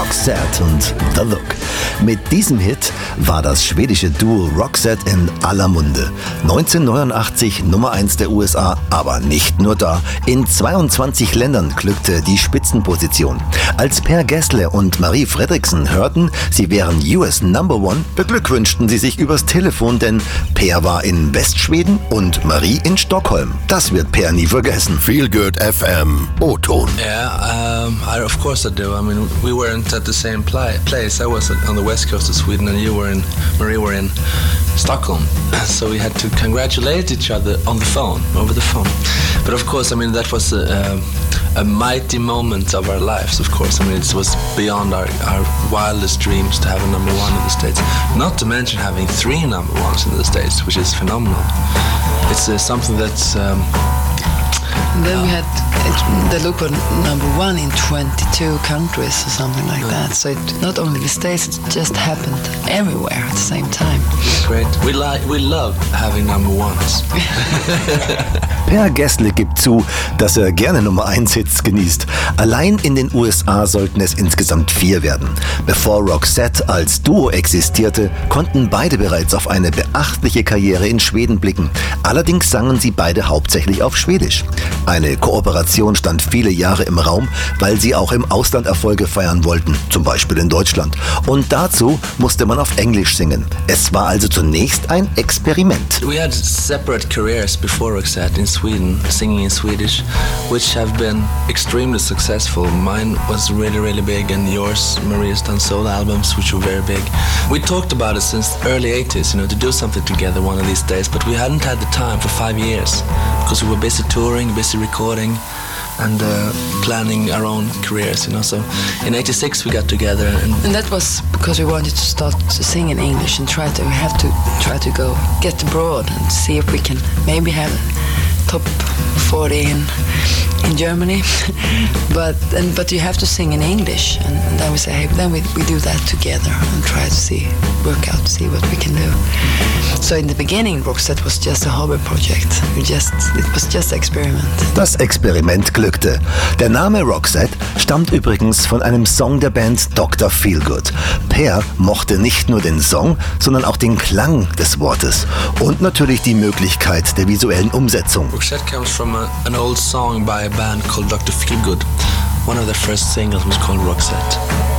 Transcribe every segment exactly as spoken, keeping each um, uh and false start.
Roxette und The Look. Mit diesem Hit war das schwedische Duo Roxette in aller Munde. neunzehnhundertneunundachtzig Nummer eins der U S A, aber nicht nur da. In zweiundzwanzig Ländern glückte die Spitzenposition. Als Per Gessle und Marie Fredriksson hörten, sie wären U S Number One, beglückwünschten sie sich übers Telefon, denn Per war in Westschweden und Marie in Stockholm. Das wird Per nie vergessen. Feel Good F M, O-Ton. Yeah, um, I, of course I do. I mean, we weren't at the same pla- place. I was on the west coast of Sweden and you were in, Marie were in Stockholm. So we had to congratulate each other on the phone, over the phone. But of course, I mean, that was a, a, a mighty moment of our lives, of course. I mean, it was beyond our, our wildest dreams to have a number one in the States. Not to mention having three number ones in the States, which is phenomenal. It's uh, something that's... Um, And then we had it, The Look was number one in twenty-two countries or something like that. So it, not only the States, it just happened everywhere at the same time. Great. We like, we love having number ones. Per Gessle gibt zu, dass er gerne Nummer eins Hits genießt. Allein in den U S A sollten es insgesamt vier werden. Bevor Roxette als Duo existierte, konnten beide bereits auf eine beachtliche Karriere in Schweden blicken. Allerdings sangen sie beide hauptsächlich auf Schwedisch. Eine Kooperation stand viele Jahre im Raum, weil sie auch im Ausland Erfolge feiern wollten, zum Beispiel in Deutschland. Und dazu musste man auf Englisch singen. Es war also zunächst ein Experiment. We had separate careers before Roxette in Sweden, singing in Swedish, which have been extremely successful. Mine was really, really big, and yours, Marie, has done solo albums, which were very big. We talked about it since the early eighties, you know, to do something together one of these days, but we hadn't had the time for five years because we were busy touring, busy recording, and uh, planning our own careers, you know. So in eighty-six we got together, and, And that was because we wanted to start to sing in English and try to, we have to try to go, get abroad and see if we can maybe have a top forty in in Germany. but and, but you have to sing in English, and, and then we say, hey, then we, we do that together and try to see, work out, see what we can do. So in the beginning, Roxette was just a hobby project. We just, it was just an experiment. Das Experiment glückte. Der Name Roxette stammt übrigens von einem Song der Band Doktor Feelgood. Per mochte nicht nur den Song, sondern auch den Klang des Wortes und natürlich die Möglichkeit der visuellen Umsetzung. Roxette comes from a, an old song by a band called Doctor Feelgood. One of their first singles was called Roxette.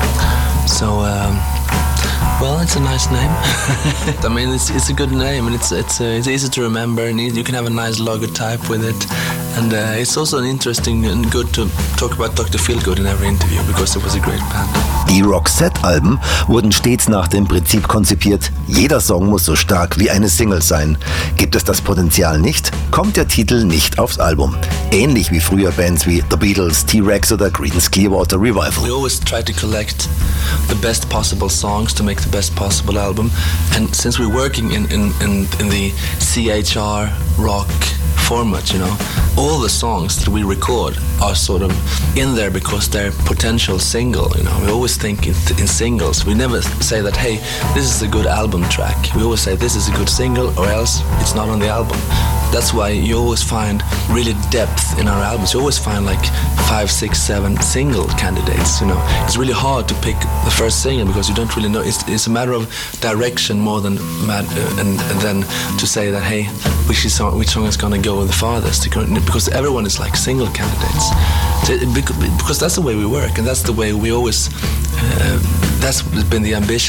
So, um, well, it's a nice name. I mean, it's it's a good name, and it's it's uh, it's easy to remember, and you can have a nice logotype with it. And uh, it's also an interesting and good to talk about Doctor Feelgood in every interview because it was a great band. Die Roxette-Alben wurden stets nach dem Prinzip konzipiert, jeder Song muss so stark wie eine Single sein. Gibt es das Potenzial nicht, kommt der Titel nicht aufs Album. Ähnlich wie früher Bands wie The Beatles, T-Rex oder Creedence Clearwater Revival. We always try to collect the best possible songs to make the best possible album. And since we're working in, in, in, in the C H R rock format, you know, all the songs that we record are sort of in there because they're potential single, you know. We always think in, in singles. We never say that, hey, this is a good album track. We always say this is a good single or else it's not on the album. That's why you always find really depth in our albums. You always find like five, six, seven single candidates, you know. It's really hard to pick the first single because you don't really know. It's, it's a matter of direction more than mad, uh, and, and then to say that, hey, which song, which song is going to go the farthest, because everyone is like single candidates. Because that's the way we work, and that's the way we always, uh, that's been the ambition.